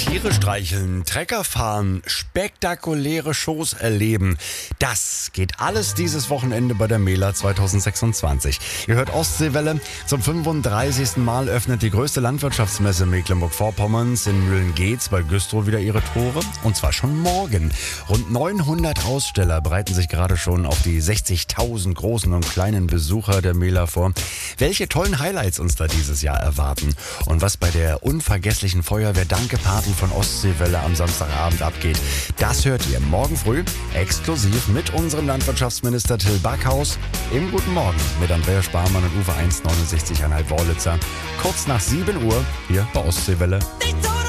Tiere streicheln, Trecker fahren, spektakuläre Shows erleben. Das geht alles dieses Wochenende bei der Mela 2026. Ihr hört Ostseewelle. Zum 35. Mal öffnet die größte Landwirtschaftsmesse Mecklenburg-Vorpommerns in Mühlen-Geetz bei Güstrow wieder ihre Tore. Und zwar schon morgen. Rund 900 Aussteller bereiten sich gerade schon auf die 60.000 großen und kleinen Besucher der Mela vor. Welche tollen Highlights uns da dieses Jahr erwarten und was bei der unvergesslichen Feuerwehr-Danke-Party von Ostseewelle am Samstagabend abgeht, das hört ihr morgen früh exklusiv mit unserem Landwirtschaftsminister Till Backhaus im Guten Morgen mit Andreas Sparmann und Uwe 1,69,5 Worlitzer. Kurz nach 7 Uhr hier bei Ostseewelle.